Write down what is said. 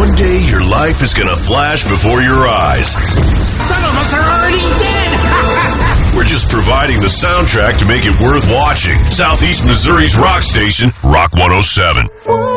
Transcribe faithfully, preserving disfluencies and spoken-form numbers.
One day your life is gonna flash before your eyes. Some of us are already dead! We're just providing the soundtrack to make it worth watching. Southeast Missouri's rock station, Rock one oh seven.